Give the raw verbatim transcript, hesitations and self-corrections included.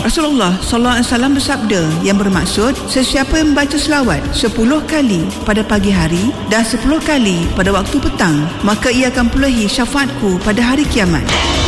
Rasulullah sallallahu alaihi wasallam bersabda yang bermaksud, sesiapa yang membaca selawat sepuluh kali pada pagi hari dan sepuluh kali pada waktu petang, maka ia akan perolehi syafaatku pada hari kiamat.